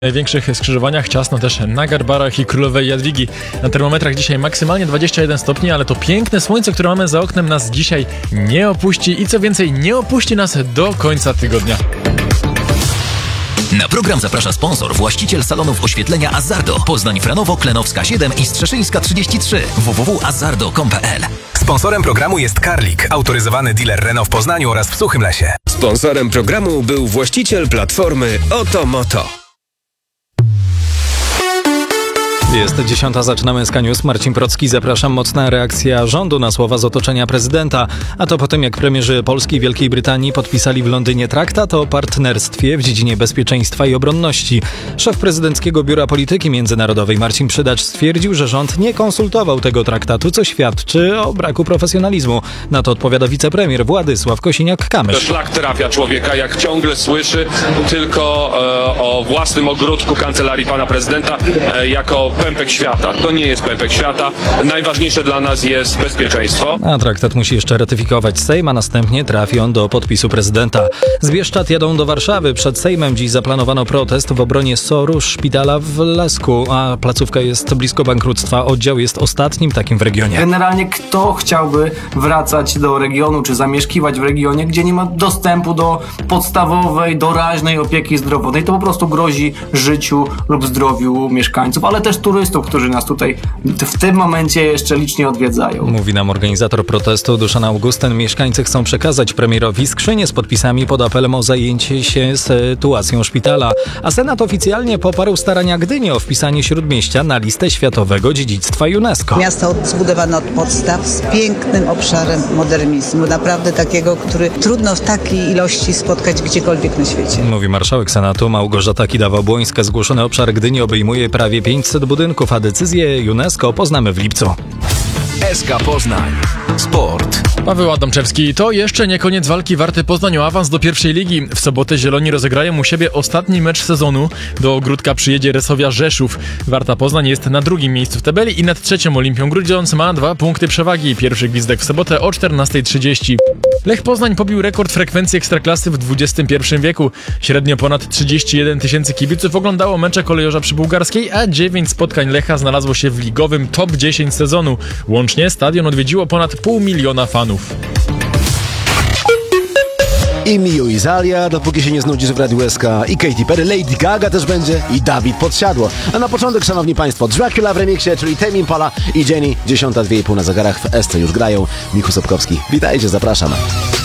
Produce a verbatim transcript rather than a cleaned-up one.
W największych skrzyżowaniach ciasno też na Garbarach i Królowej Jadwigi. Na termometrach dzisiaj maksymalnie dwadzieścia jeden stopni, ale to piękne słońce, które mamy za oknem, nas dzisiaj nie opuści i co więcej, nie opuści nas do końca tygodnia. Na program zaprasza sponsor, właściciel salonów oświetlenia Azzardo, Poznań, Franowo, Klenowska siedem i Strzeszyńska trzydzieści trzy. w w w kropka azzardo kropka com kropka p l. Sponsorem programu jest Karlik, autoryzowany dealer Renault w Poznaniu oraz w Suchym Lesie. Sponsorem programu był właściciel platformy Oto Moto. Jest dziesiąta, zaczynamy S K News. Marcin Procki, zapraszam. Mocna reakcja rządu na słowa z otoczenia prezydenta. A to po tym, jak premierzy Polski i Wielkiej Brytanii podpisali w Londynie traktat o partnerstwie w dziedzinie bezpieczeństwa i obronności. Szef prezydenckiego Biura Polityki Międzynarodowej Marcin Przydacz stwierdził, że rząd nie konsultował tego traktatu, co świadczy o braku profesjonalizmu. Na to odpowiada wicepremier Władysław Kosiniak-Kamysz. Szlak trafia człowieka, jak ciągle słyszy tylko e, o własnym ogródku kancelarii pana prezydenta e, jako pępek świata. To nie jest pępek świata. Najważniejsze dla nas jest bezpieczeństwo. A traktat musi jeszcze ratyfikować Sejm, a następnie trafi on do podpisu prezydenta. Z Bieszczad jadą do Warszawy. Przed Sejmem dziś zaplanowano protest w obronie S O R-u szpitala w Lesku, a placówka jest blisko bankructwa. Oddział jest ostatnim takim w regionie. Generalnie kto chciałby wracać do regionu, czy zamieszkiwać w regionie, gdzie nie ma dostępu do podstawowej, doraźnej opieki zdrowotnej, to po prostu grozi życiu lub zdrowiu mieszkańców, ale też turystów, którzy nas tutaj w tym momencie jeszcze licznie odwiedzają. Mówi nam organizator protestu Duszan Augustyn. Mieszkańcy chcą przekazać premierowi skrzynię z podpisami pod apelem o zajęcie się sytuacją szpitala. A Senat oficjalnie poparł starania Gdyni o wpisanie Śródmieścia na listę światowego dziedzictwa UNESCO. Miasto zbudowane od podstaw z pięknym obszarem modernizmu. Naprawdę takiego, który trudno w takiej ilości spotkać gdziekolwiek na świecie. Mówi marszałek Senatu Małgorzata Kidawa-Błońska. Zgłoszony obszar Gdyni obejmuje prawie pięćset budynków, a decyzję UNESCO poznamy w lipcu. S K Poznań. Sport. Paweł Adamczewski. To jeszcze nie koniec walki Warty Poznań o awans do pierwszej ligi. W sobotę Zieloni rozegrają u siebie ostatni mecz sezonu. Do Ogródka przyjedzie Resowia Rzeszów. Warta Poznań jest na drugim miejscu w tabeli i nad trzecią Olimpią Grudziądz ma dwa punkty przewagi. Pierwszy gwizdek w sobotę o czternasta trzydzieści. Lech Poznań pobił rekord frekwencji Ekstraklasy w dwudziestym pierwszym wieku. Średnio ponad trzydzieści jeden tysięcy kibiców oglądało mecze kolejorza przybułgarskiej, a dziewięć spotkań Lecha znalazło się w ligowym top dziesięć sezonu. Łącznie stadion odwiedziło ponad pół miliona fanów. I Miu i Zalia, dopóki się nie znudzisz w Radiu S K, i Katy Perry, Lady Gaga też będzie i Dawid Podsiadło. A na początek, szanowni państwo, Dracula w remiksie, czyli Tame Impala i Jenny, dziesiąta dwie i pół na zegarach w S C już grają. Michu Sobkowski, witajcie, zapraszam.